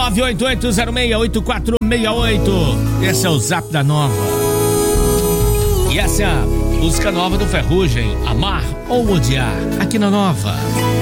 988068468. Esse é o Zap da Nova. E essa é a música nova do Ferrugem, Amar ou Odiar, aqui na Nova.